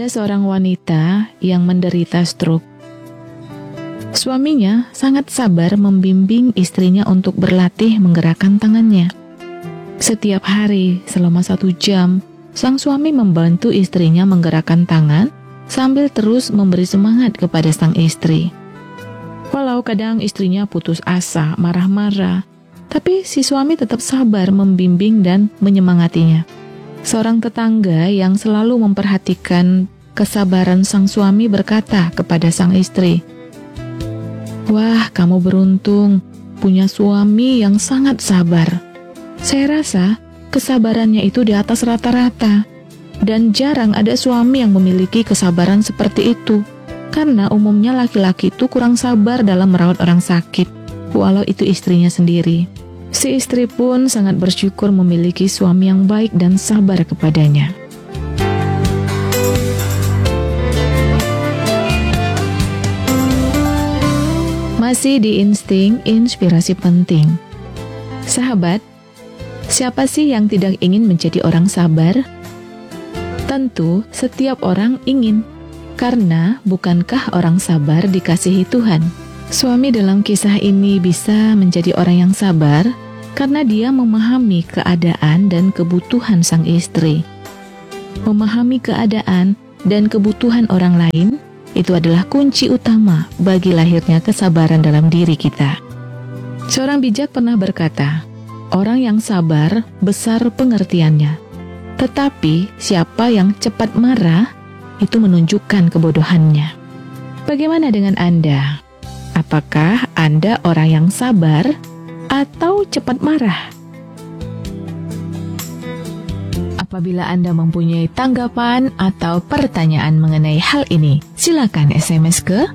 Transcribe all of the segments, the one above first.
Ada seorang wanita yang menderita stroke. Suaminya sangat sabar membimbing istrinya untuk berlatih menggerakkan tangannya. Setiap hari selama 1 jam, sang suami membantu istrinya menggerakkan tangan sambil terus memberi semangat kepada sang istri. Walau kadang istrinya putus asa, marah-marah, tapi si suami tetap sabar membimbing dan menyemangatinya. Seorang tetangga yang selalu memperhatikan kesabaran sang suami berkata kepada sang istri, "Wah, kamu beruntung punya suami yang sangat sabar. Saya rasa kesabarannya itu di atas rata-rata, dan jarang ada suami yang memiliki kesabaran seperti itu. Karena umumnya laki-laki itu kurang sabar dalam merawat orang sakit, walau itu istrinya sendiri." Si istri pun sangat bersyukur memiliki suami yang baik dan sabar kepadanya. Masih di insting inspirasi penting. Sahabat, siapa sih yang tidak ingin menjadi orang sabar? Tentu setiap orang ingin, karena bukankah orang sabar dikasihi Tuhan? Suami dalam kisah ini bisa menjadi orang yang sabar karena dia memahami keadaan dan kebutuhan sang istri. Memahami keadaan dan kebutuhan orang lain itu adalah kunci utama bagi lahirnya kesabaran dalam diri kita. Seorang bijak pernah berkata, "Orang yang sabar besar pengertiannya, tetapi siapa yang cepat marah itu menunjukkan kebodohannya." Bagaimana dengan Anda? Apakah Anda orang yang sabar atau cepat marah? Apabila Anda mempunyai tanggapan atau pertanyaan mengenai hal ini, silakan SMS ke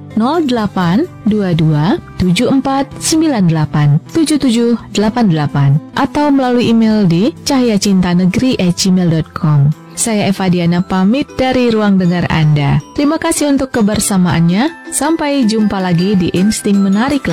0822-2498-7788 atau melalui email di cahyacintanegeri@gmail.com. Saya Eva Diana pamit dari ruang dengar Anda. Terima kasih untuk kebersamaannya. Sampai jumpa lagi di Insting Menarik.